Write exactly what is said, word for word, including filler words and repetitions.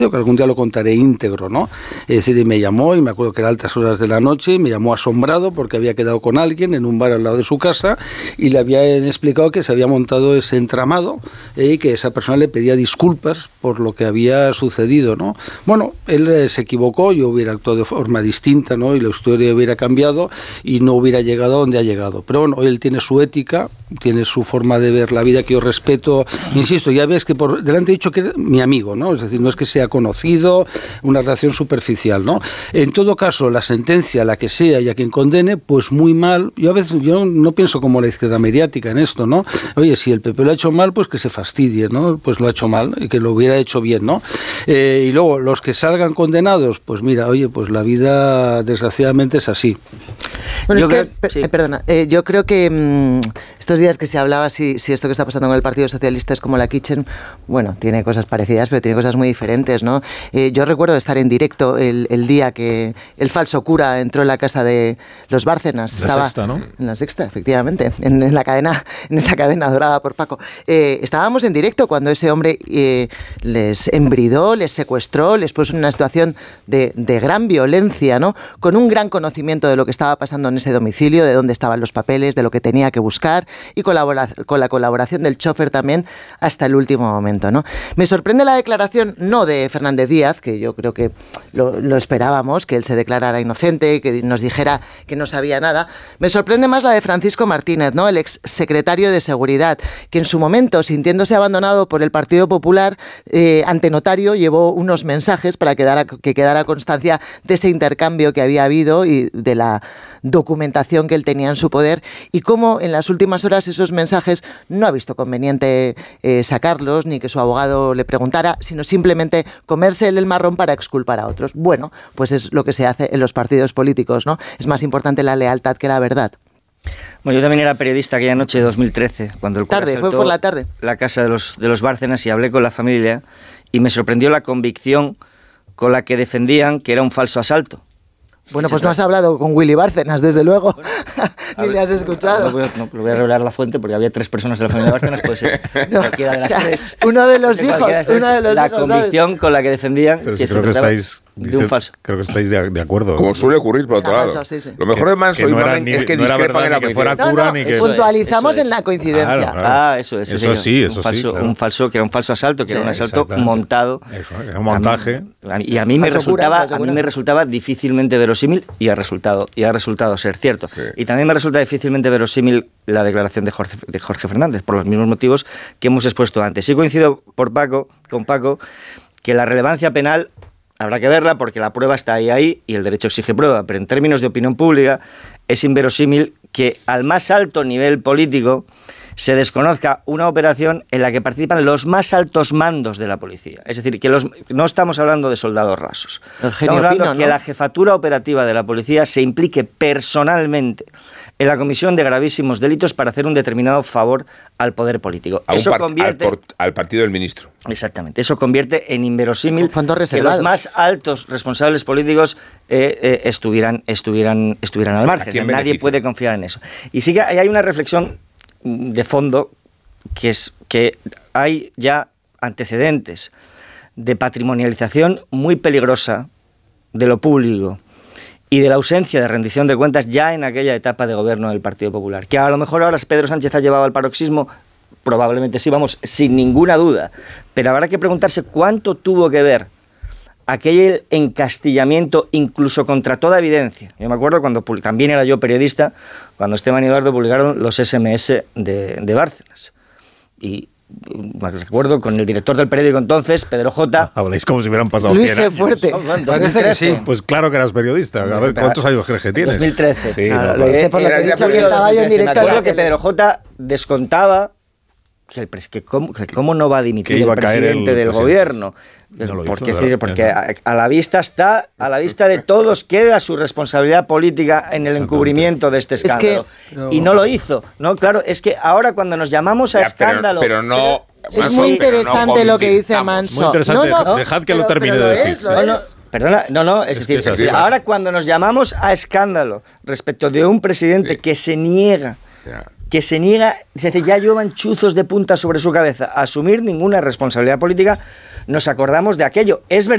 que algún día lo contaré íntegro, ¿no? Es decir, y me llamó, y me acuerdo que era altas horas de la noche, y me llamó asombrado porque había quedado con alguien en un bar al lado de su casa y le habían explicado que se había montado ese entramado eh, y que esa persona le pedía disculpas por lo que había sucedido, ¿no? Bueno, él eh, se equivocó, yo hubiera actuado de forma distinta, ¿no? Y la historia hubiera cambiado y no hubiera llegado a donde ha llegado. Pero bueno, él tiene su ética, tiene su forma de ver la vida que yo respeto. Insisto, ya ves que por delante he dicho que es mi amigo, ¿no? Es decir, no es que sea conocido, una relación superficial, ¿no? En todo caso, la sentencia, la que sea y a quien condene, pues muy mal. Yo a veces yo no pienso como la izquierda mediática en esto, ¿no? Oye, si el P P lo ha hecho mal, pues que se fastidie, ¿no? Pues lo ha hecho mal y que lo hubiera hecho bien, ¿no? Eh, y luego, los que salgan condenados, pues mira, oye, pues la vida desgraciadamente es así. Bueno, yo es creo, que, per, sí. eh, perdona, eh, yo creo que mmm, estos días que se hablaba si, si esto que está pasando con el Partido Socialista es como la Kitchen, bueno, tiene cosas parecidas, pero tiene cosas muy diferentes, ¿no? Eh, yo recuerdo estar en directo el, el día que el falso cura entró en la casa de los Bárcenas. La estaba Sexta, ¿no? En la Sexta, efectivamente, en, en la cadena, en esa cadena dorada por Paco. Eh, estábamos en directo cuando ese hombre eh, les embridó, les secuestró, les puso en una situación de, de gran violencia, ¿no? Con un gran conocimiento de lo que estaba pasando en ese domicilio, de dónde estaban los papeles, de lo que tenía que buscar y colabora, con la colaboración del chofer también hasta el último momento, ¿no? Me sorprende la declaración, no de Fernández Díaz, que yo creo que lo, lo esperábamos, que él se declarara inocente, que nos dijera que no sabía nada. Me sorprende más la de Francisco Martínez, ¿no? El ex secretario de Seguridad, que en su momento, sintiéndose abandonado por el Partido Popular, eh, ante notario llevó unos mensajes para que quedara, que quedara constancia de ese intercambio que había habido y de la documentación que él tenía en su poder, y cómo en las últimas horas esos mensajes no ha visto conveniente eh, sacarlos, ni que su abogado le preguntara, sino simplemente comerse el marrón para exculpar a otros. Bueno, pues es lo que se hace en los partidos políticos, ¿no? Es más importante la lealtad que la verdad. Bueno, yo también era periodista aquella noche de dos mil trece, cuando el cura tarde, asaltó fue por la tarde. la casa de los, de los Bárcenas, y hablé con la familia y me sorprendió la convicción con la que defendían que era un falso asalto. Bueno, pues no has hablado con Willy Bárcenas, desde luego, bueno, ni ver, le has escuchado. No voy, a, no, voy a revelar la fuente porque había tres personas de la familia Bárcenas, puede ser no, cualquiera de las o sea, tres. Uno de los hijos, de uno de los la hijos, convicción ¿sabes? Con la que defendían Pero que si se creo que estáis... de Dice, un falso. Creo que estáis de, de acuerdo. Como suele ocurrir, por otro lado. Manso, sí, sí. Lo mejor que, de Manso no y Mamen ni, es que no discrepan en la que fuera no, cura no, ni que... puntualizamos eso es, eso en la es. coincidencia. Claro, claro. Ah, eso es. Eso sí, eso un falso, sí. Claro. Un falso, que era un falso asalto, que sí, era un asalto montado. Eso, era un montaje. A mí, y a mí, me resultaba, a mí me resultaba difícilmente verosímil y ha resultado, y ha resultado ser cierto. Sí. Y también me resulta difícilmente verosímil la declaración de Jorge, de Jorge Fernández, por los mismos motivos que hemos expuesto antes. Sí coincido por Paco, con Paco que la relevancia penal habrá que verla porque la prueba está ahí, ahí y el derecho exige prueba, pero en términos de opinión pública es inverosímil que al más alto nivel político se desconozca una operación en la que participan los más altos mandos de la policía. Es decir, que los, no estamos hablando de soldados rasos. Estamos hablando de que ¿no? la jefatura operativa de la policía se implique personalmente en la comisión de gravísimos delitos para hacer un determinado favor al poder político. A eso part- convierte al, por- al partido del ministro. Exactamente. Eso convierte en inverosímil que los más altos responsables políticos eh, eh, estuvieran, estuvieran, estuvieran al margen. Nadie beneficia? puede confiar en eso. Y sí que hay una reflexión de fondo que es que hay ya antecedentes de patrimonialización muy peligrosa de lo público y de la ausencia de rendición de cuentas ya en aquella etapa de gobierno del Partido Popular, que a lo mejor ahora Pedro Sánchez ha llevado al paroxismo, probablemente sí, vamos, sin ninguna duda, pero habrá que preguntarse cuánto tuvo que ver aquel encastillamiento incluso contra toda evidencia. Yo me acuerdo cuando también era yo periodista, cuando Esteban y Eduardo publicaron los ese eme ese de, de Bárcenas, y me recuerdo con el director del periódico entonces, Pedro J. Habláis como si hubieran pasado Luis cien años. Fuerte. Parece que sí. Pues claro que eras periodista. A ver, ¿cuántos años crees que tienes? dos mil trece. Sí, claro, no, lo dice por lo que he dicho que estaba yo en directo. Me acuerdo que Pedro J. descontaba que, el pres- que, cómo, que cómo no va a dimitir el presidente el del presidente. gobierno. No lo porque hizo, porque a, a la vista está, a la vista de todos queda su responsabilidad política en el encubrimiento de este escándalo. Es que, y no lo hizo. No, claro, es que ahora cuando nos llamamos a ya, escándalo... Pero, pero no... Pero, es muy interesante no lo que dice Manso. Muy interesante, no, no, dejad que pero, lo termine pero de lo decir. Es, lo no, no, es. Perdona, no, no, es, es decir, es así, ahora cuando nos llamamos a escándalo respecto de un presidente sí. que se niega... Ya. que se niega, dice, ya llevan chuzos de punta sobre su cabeza, a asumir ninguna responsabilidad política, nos acordamos de aquello. Es verdad.